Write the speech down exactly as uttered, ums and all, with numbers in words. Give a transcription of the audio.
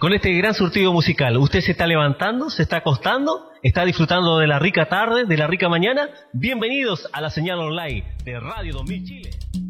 con este gran surtido musical. ¿Usted se está levantando, se está acostando, está disfrutando de la rica tarde, de la rica mañana? Bienvenidos a la señal online de Radio dos mil Chile.